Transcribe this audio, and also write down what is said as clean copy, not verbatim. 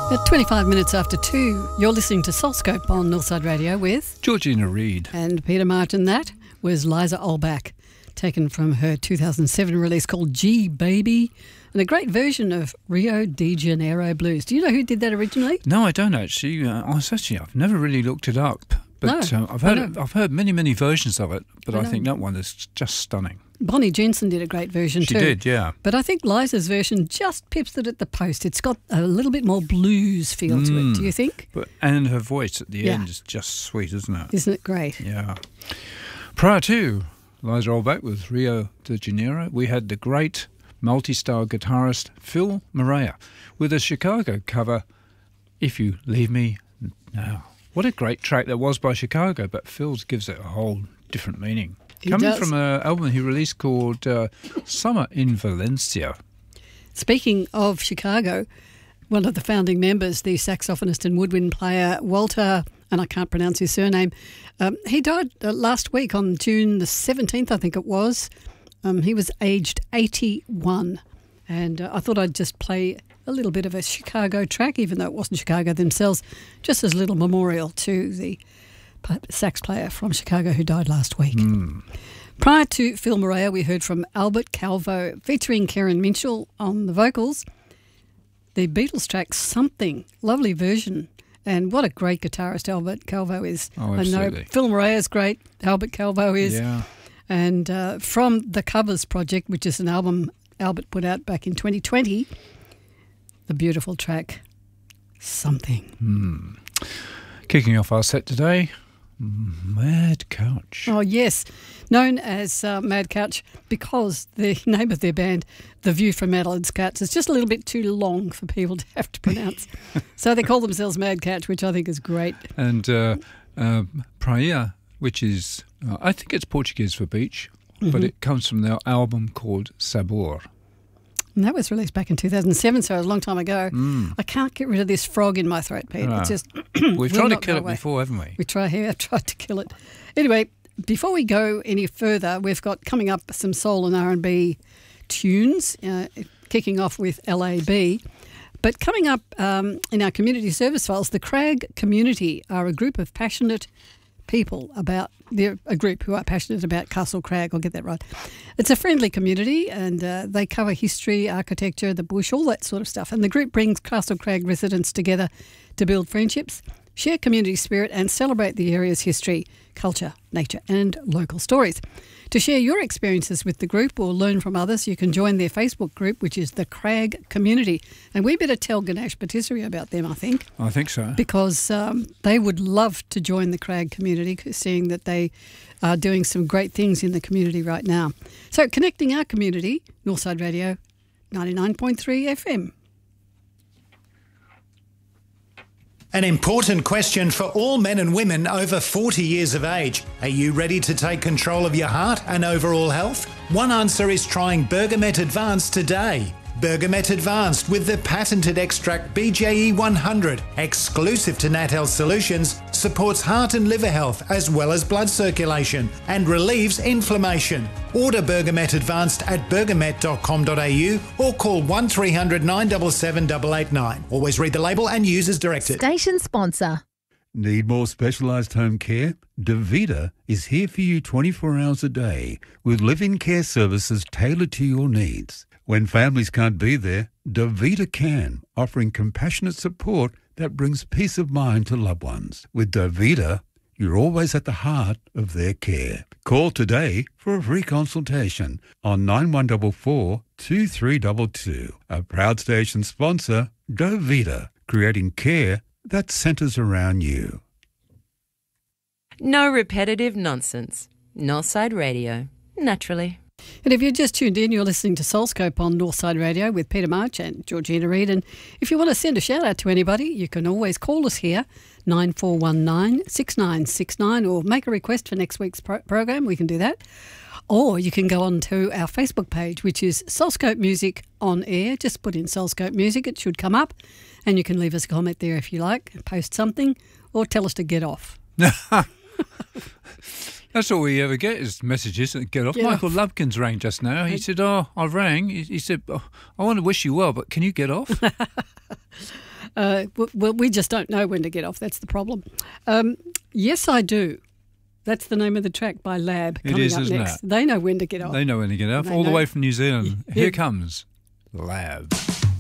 At 25 minutes after 2, you're listening to Soulscope on Northside Radio with Georgina Reid and Peter Martin. That was Liza Olbach, taken from her 2007 release called G Baby, and a great version of Rio de Janeiro Blues. Do you know who did that originally? No, I don't actually. I've never really looked it up, but No, I've heard many versions of it. But I think that one is just stunning. Bonnie Jensen did a great version too. She did, yeah. But I think Liza's version just pips it at the post. It's got a little bit more blues feel to it, do you think? And her voice at the end is just sweet, isn't it? Isn't it great? Yeah. Prior to Liza Olbach with Rio de Janeiro, we had the great multi-star guitarist Phil Morea with a Chicago cover, If You Leave Me Now. What a great track that was by Chicago, but Phil's gives it a whole different meaning. Coming from an album he released called Summer in Valencia. Speaking of Chicago, one of the founding members, the saxophonist and woodwind player Walter, and I can't pronounce his surname, he died last week on June the 17th, I think it was. He was aged 81, and I thought I'd just play a little bit of a Chicago track, even though it wasn't Chicago themselves, just as a little memorial to the sax player from Chicago who died last week. Prior to Phil Morea, we heard from Albert Calvo featuring Karen Minshall on the vocals. The Beatles track Something, lovely version. And what a great guitarist Albert Calvo is. Oh, absolutely. I know Phil Morea is great, Albert Calvo is. Yeah. And from the Covers Project, which is an album Albert put out back in 2020, the beautiful track Something. Kicking off our set today, Mad Couch. Oh, yes. Known as Mad Couch because the name of their band, The View from Madeline's Couch, is just a little bit too long for people to have to pronounce. So they call themselves Mad Couch, which I think is great. And Praia, which is, I think it's Portuguese for beach, but it comes from their album called Sabor. And that was released back in 2007, so it was a long time ago. I can't get rid of this frog in my throat, Pete. No. It's just We've tried to kill it before, haven't we? I've tried to kill it. Anyway, before we go any further, we've got coming up some soul and R&B tunes, kicking off with LAB. But coming up in our community service files, the Crag community are a group of passionate people they're a group who are passionate about Castle Crag. I'll get that right. It's a friendly community, and they cover history, architecture, the bush, all that sort of stuff. And the group brings Castle Crag residents together to build friendships, share community spirit, and celebrate the area's history, culture, nature, and local stories. To share your experiences with the group or learn from others, you can join their Facebook group, which is the Crag Community. And we better tell Ganesh Patisserie about them, I think. I think so. Because they would love to join the Crag community, seeing that they are doing some great things in the community right now. So connecting our community, Northside Radio, 99.3 FM. An important question for all men and women over 40 years of age. Are you ready to take control of your heart and overall health? One answer is trying Bergamet Advanced today. Bergamet Advanced with the patented extract BJE 100, exclusive to Nat Health Solutions, supports heart and liver health as well as blood circulation and relieves inflammation. Order Bergamet Advanced at bergamet.com.au or call 1300 977 889. Always read the label and use as directed. Station sponsor. Need more specialised home care? DaVita is here for you 24 hours a day with live-in care services tailored to your needs. When families can't be there, DaVita can, offering compassionate support that brings peace of mind to loved ones. With DaVita, you're always at the heart of their care. Call today for a free consultation on 9144 2322. A proud station sponsor, DaVita, creating care that centres around you. No repetitive nonsense. Northside Radio. Naturally. And if you're just tuned in, you're listening to Soulscope on Northside Radio with Peter March and Georgina Reid. And if you want to send a shout out to anybody, you can always call us here, 9419 6969, or make a request for next week's program. We can do that. Or you can go on to our Facebook page, which is Soulscope Music on Air. Just put in Soulscope Music, it should come up. And you can leave us a comment there if you like, post something, or tell us to get off. That's all we ever get is messages that get off. Michael Lubkins rang just now. He said, I rang. He said, I want to wish you well, but can you get off? Well, we just don't know when to get off. That's the problem. Yes, I do. That's the name of the track by Lab coming up isn't next. it? They know when to get off. They know when to get off. They All the know. way from New Zealand. Here comes Lab.